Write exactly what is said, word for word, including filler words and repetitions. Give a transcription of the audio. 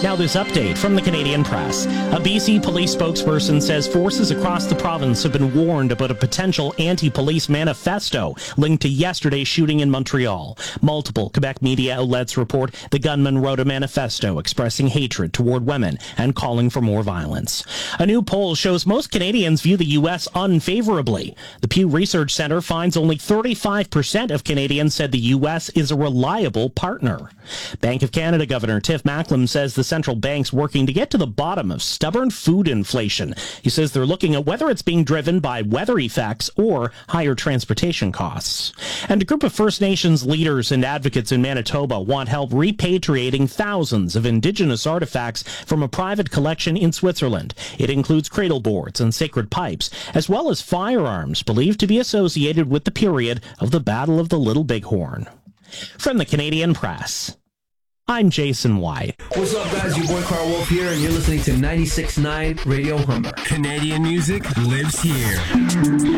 Now this update from the Canadian Press. A B C police spokesperson says forces across the province have been warned about a potential anti-police manifesto linked to yesterday's shooting in Montreal. Multiple Quebec media outlets report the gunman wrote a manifesto expressing hatred toward women and calling for more violence. A new poll shows most Canadians view the U S unfavorably. The Pew Research Center finds only thirty-five percent of Canadians said the U S is a reliable partner. Bank of Canada Governor Tiff Macklem says the central bank's working to get to the bottom of stubborn food inflation. He says they're looking at whether it's being driven by weather effects or higher transportation costs. And a group of First Nations leaders and advocates in Manitoba want help repatriating thousands of Indigenous artifacts from a private collection in Switzerland. It includes cradle boards and sacred pipes, as well as firearms believed to be associated with the period of the Battle of the Little Bighorn. From the Canadian Press, I'm Jason White. What's up, guys? Your boy Carl Wolf here, and you're listening to ninety-six point nine Radio Humber. Canadian music lives here.